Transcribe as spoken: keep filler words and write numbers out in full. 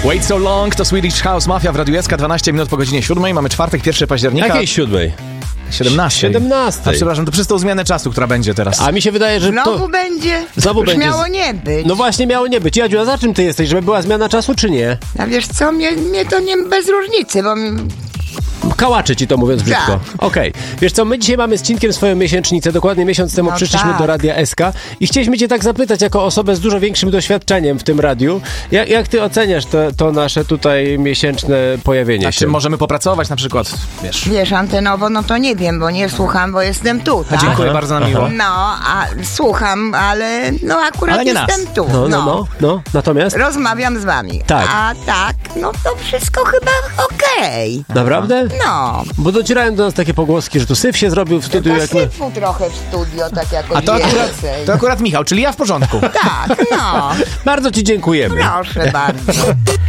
Wait So Long to Swedish House Mafia w Radiu S K, dwanaście minut po godzinie siódmej. Mamy czwartek, pierwszego października. Jakiej siódmej? siedemnaście. siedemnaście. A przepraszam, to przez tą zmianę czasu, która będzie teraz. A mi się wydaje, że Znowu to... będzie? Znowu Już będzie. miało nie być. No właśnie, miało nie być. Jadziu, a za czym ty jesteś? Żeby była zmiana czasu, czy nie? A wiesz co, mnie, mnie to nie bez różnicy, bo... mi- Kałaczy ci to, mówiąc brzydko. Tak. Okej. Wiesz co, my dzisiaj mamy z Cinkiem swoją miesięcznicę. Dokładnie miesiąc temu No przyszliśmy tak. do Radia S K i chcieliśmy cię tak zapytać, jako osobę z dużo większym doświadczeniem w tym radiu, jak, jak ty oceniasz to, to nasze tutaj miesięczne pojawienie A się? czym możemy popracować na przykład, wiesz? Wiesz, antenowo, no to nie wiem, bo nie słucham, bo jestem tu, A tak? dziękuję bardzo na miło. No, a słucham, ale no akurat Ale nie jestem nas. tu. No, no, no, no. Natomiast? Rozmawiam z wami. Tak. A tak, no to wszystko chyba okej. Naprawdę? No. Bo docierają do nas takie pogłoski, że tu syf się zrobił w studiu. Jak my... Posypu trochę w studio, tak jakoś A to akurat, więcej. to akurat Michał, czyli ja w porządku. Tak, no. Bardzo ci dziękujemy. Proszę bardzo.